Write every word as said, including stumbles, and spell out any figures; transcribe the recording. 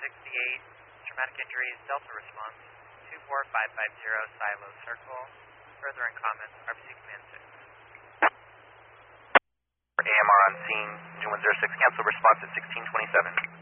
sixty-eight, traumatic injuries, Delta response, two four five five zero, Silo Circle. Further in comments, R P C Command six. A M R on scene, Engine one zero six, cancel response at sixteen twenty-seven.